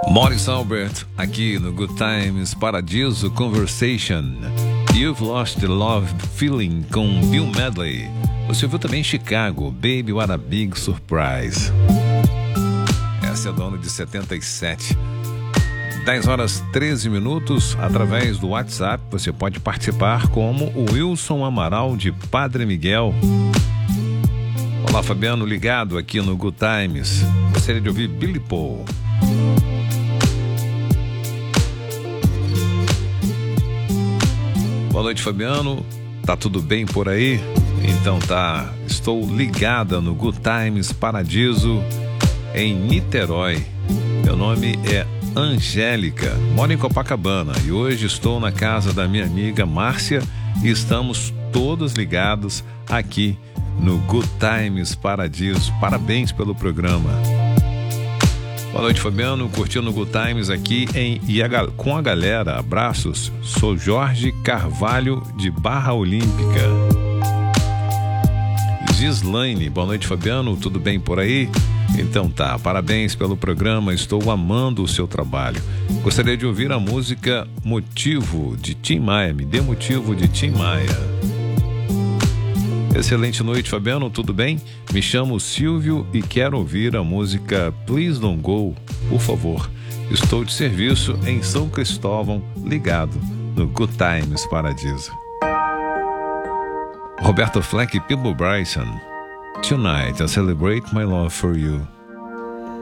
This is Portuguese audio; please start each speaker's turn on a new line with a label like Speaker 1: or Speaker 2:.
Speaker 1: Morris Albert, aqui no Good Times Paradiso Conversation. You've Lost the Love Feeling com Bill Medley. Você ouviu também Chicago, Baby What a Big Surprise. Essa é do ano de 77. 10 horas 13 minutos. Através do WhatsApp você pode participar como o Wilson Amaral de Padre Miguel. Olá, Fabiano, ligado aqui no Good Times. Gostaria de ouvir Billy Paul. Boa noite, Fabiano. Tá tudo bem por aí? Então tá. Estou ligada no Good Times Paradiso em Niterói. Meu nome é Angélica, moro em Copacabana e hoje estou na casa da minha amiga Márcia e estamos todos ligados aqui no Good Times Paradiso. Parabéns pelo programa. Boa noite, Fabiano, curtindo o Good Times aqui com a galera. Abraços, sou Jorge Carvalho de Barra Olímpica. Gislaine, boa noite, Fabiano, tudo bem por aí? Então tá, parabéns pelo programa, estou amando o seu trabalho. Gostaria de ouvir a música Motivo de Tim Maia, me dê motivo de Tim Maia. Excelente noite, Fabiano, tudo bem? Me chamo Silvio e quero ouvir a música Please Don't Go, por favor. Estou de serviço em São Cristóvão, ligado no Good Times Paradiso. Roberto Fleck e Peebo Bryson. Tonight I celebrate my love for you.